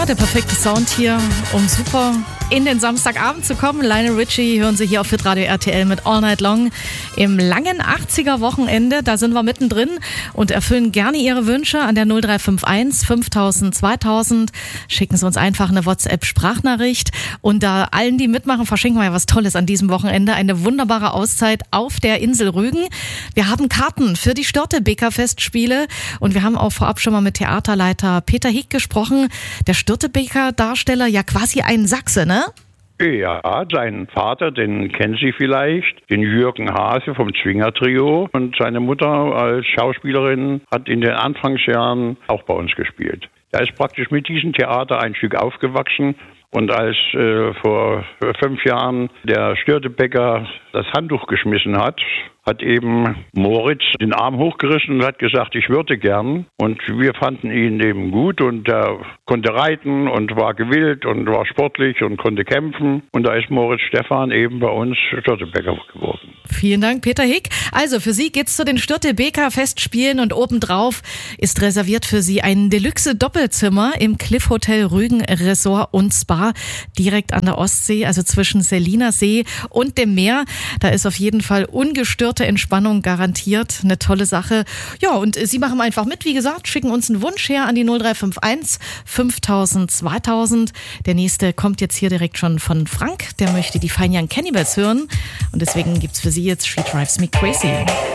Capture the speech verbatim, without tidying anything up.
Ja, der perfekte Sound hier, um super in den Samstagabend zu kommen. Lionel Richie hören Sie hier auf Hitradio R T L mit All Night Long im langen achtziger-Wochenende. Da sind wir mittendrin und erfüllen gerne Ihre Wünsche an der null drei fünf eins fünftausend zweitausend. Schicken Sie uns einfach eine WhatsApp-Sprachnachricht. Und da allen, die mitmachen, verschenken wir ja was Tolles an diesem Wochenende. Eine wunderbare Auszeit auf der Insel Rügen. Wir haben Karten für die Störtebeker-Festspiele und wir haben auch vorab schon mal mit Theaterleiter Peter Hieck gesprochen. Der Störtebeker-Darsteller, ja quasi ein Sachse, ne? Ja, seinen Vater, den kennen Sie vielleicht, den Jürgen Hase vom Zwinger-Trio. Und seine Mutter als Schauspielerin hat in den Anfangsjahren auch bei uns gespielt. Er ist praktisch mit diesem Theater ein Stück aufgewachsen. Und als äh, vor fünf Jahren der Störtebeker das Handtuch geschmissen hat, hat eben Moritz den Arm hochgerissen und hat gesagt, ich würde gern. Und wir fanden ihn eben gut und er konnte reiten und war gewillt und war sportlich und konnte kämpfen. Und da ist Moritz Stephan eben bei uns Störtebeker geworden. Vielen Dank, Peter Hick. Also für Sie geht's zu den Störtebeker-Festspielen und obendrauf ist reserviert für Sie ein Deluxe-Doppelzimmer im Cliff Hotel Rügen Resort und Spa direkt an der Ostsee, also zwischen Seliner See und dem Meer. Da ist auf jeden Fall ungestörte Entspannung garantiert. Eine tolle Sache. Ja, und Sie machen einfach mit. Wie gesagt, schicken uns einen Wunsch her an die null drei fünf eins fünftausend zweitausend. Der nächste kommt jetzt hier direkt schon von Frank. Der möchte die Fine Young Cannibals hören. Und deswegen gibt's für Sie jetzt She Drives Me Crazy.